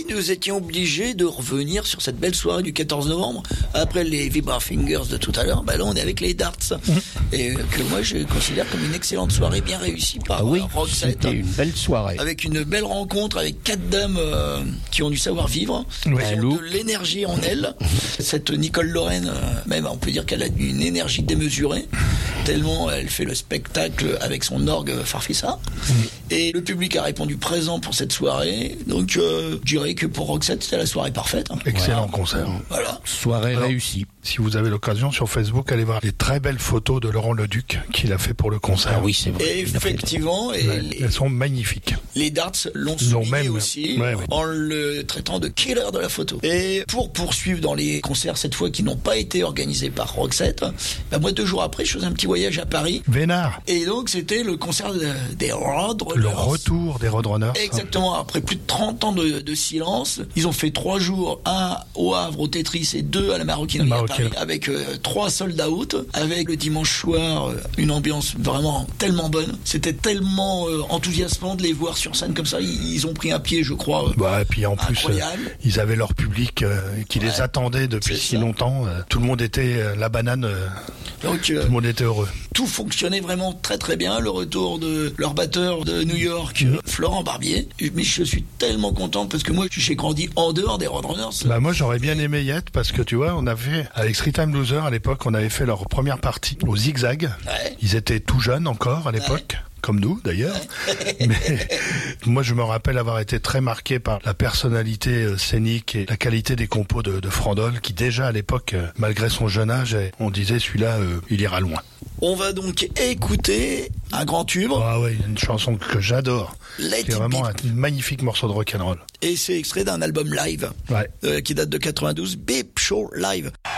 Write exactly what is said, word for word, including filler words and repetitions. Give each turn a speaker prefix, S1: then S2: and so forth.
S1: Et nous étions obligés de revenir sur cette belle soirée du quatorze novembre. Après les Vibra Fingers de tout à l'heure, bah là on est avec les Darts. Et que moi je considère comme une excellente soirée bien réussie par
S2: ah oui,
S1: Roxette.
S2: C'était une belle soirée.
S1: Avec une belle rencontre avec quatre dames euh, qui ont du savoir-vivre,
S2: ouais,
S1: qui ont de l'énergie en elles. Cette Nicole Lorraine, euh, même on peut dire qu'elle a une énergie démesurée, tellement elle fait le spectacle avec son orgue Farfissa. Et le public a répondu présent pour cette soirée. Donc euh, je dirais que pour Roxette c'était la soirée parfaite.
S3: Excellent
S1: voilà.
S3: concert.
S1: Voilà.
S2: Soirée
S3: Alors,
S2: réussie.
S3: Si vous avez l'occasion sur Facebook, allez voir les très belles photos de Laurent Leduc qu'il a fait pour le concert.
S2: Ah oui, c'est vrai.
S1: Et effectivement, et
S3: ouais,
S1: les,
S3: elles sont magnifiques.
S1: Les Darts l'ont souligné
S3: même
S1: aussi
S3: ouais, ouais.
S1: en le traitant de killer de la photo. Et pour poursuivre dans les concerts cette fois qui n'ont pas été organisés par Roxette, bah moi deux jours après je faisais un petit voyage à Paris.
S3: Vénard.
S1: Et donc c'était le concert de, des Roadrunners.
S3: Le retour des Roadrunners.
S1: Exactement. Après plus de trente ans de, de silence, ils ont fait trois jours, un au Havre au Tetris et deux à la Maroquinerie à Paris, avec euh, trois sold out, avec le dimanche soir euh, une ambiance vraiment tellement bonne. C'était tellement euh, enthousiasmant de les voir sur scène comme ça. Ils, ils ont pris un pied, je crois. Euh,
S3: bah, et puis en
S1: incroyable.
S3: plus, euh, ils avaient leur public euh, qui ouais, les attendait depuis si ça. longtemps. Euh, tout le monde était euh, la banane. Euh,
S1: Donc, euh,
S3: tout le monde était heureux.
S1: Tout fonctionnait vraiment très très bien. Le retour de leur batteur de New York, mmh. Florent Barbier. Mais je suis tellement content parce que moi, j'ai grandi en dehors des Roadrunners.
S3: Bah moi, j'aurais bien aimé y être parce que tu vois, on avait avec Street Time Loser à l'époque, on avait fait leur première partie au Zigzag.
S1: Ouais.
S3: Ils étaient tout jeunes encore à l'époque. Ouais. Comme nous d'ailleurs.
S1: Ouais.
S3: Mais moi je me rappelle avoir été très marqué par la personnalité euh, scénique et la qualité des compos de, de Frandol qui déjà à l'époque, euh, malgré son jeune âge, on disait celui-là euh, il ira loin.
S1: On va donc écouter un grand tube.
S3: Ah oui, une chanson que j'adore. C'est vraiment un magnifique morceau de rock'n'roll.
S1: Et c'est extrait d'un album live
S3: ouais.
S1: euh, qui date de quatre-vingt-douze, Beep Show Live.